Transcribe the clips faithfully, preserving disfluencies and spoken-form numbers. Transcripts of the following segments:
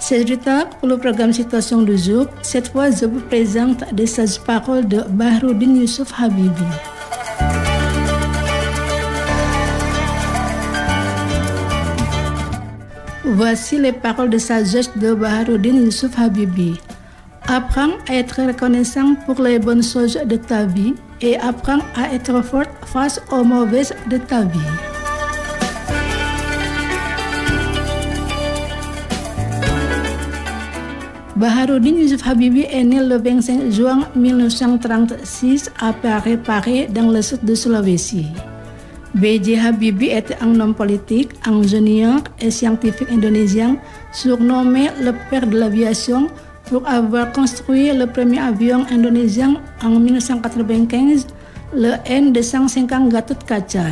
Chers pour le programme Citation du jour, cette fois je vous présente des sages paroles de Bahroudine Youssouf Habibi. Voici les paroles de sagesse de Bahroudine Youssouf Habibi. Apprends à être reconnaissant pour les bonnes choses de ta vie et apprends à être forte face aux mauvaises de ta vie. Bahroudine Youssouf Habibi est né le vingt-cinq juin mille neuf cent trente-six à Parepare dans le sud de Sulawesi. B J Habibie était un homme politique, ingénieur et scientifique indonésien, surnommé le père de l'aviation pour avoir construit le premier avion indonésien en mille neuf cent quatre-vingt-quinze, le N deux cent cinquante Gatot-Kaca.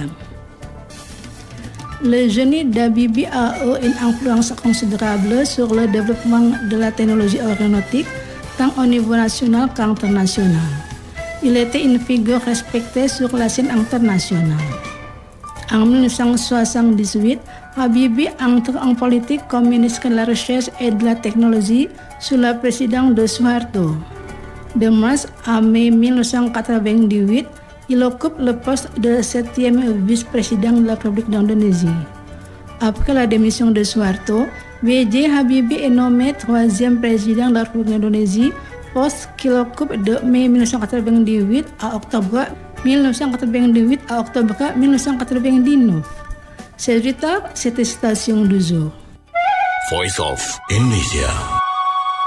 Le génie d'Habibie a eu une influence considérable sur le développement de la technologie aéronautique, tant au niveau national qu'international. Il était une figure respectée sur la scène internationale. En mille neuf cent soixante-dix-huit, Habibie entre en politique comme ministre de la Recherche et de la Technologie sous la présidence de Suharto. De mars à mai mille neuf cent quatre-vingt-dix-huit, il occupe le poste de septième vice-président de la République d'Indonésie. Après la démission de Suharto, B J Habibie est nommé troisième président de la République d'Indonésie, poste qu'il occupe de mai mille neuf cent quatre-vingt-dix-huit à octobre mille neuf cent quatre-vingt-dix-huit à octobre mille neuf cent quatre-vingt-dix-neuf. C'est c'était citation du jour. Voice of Indonesia.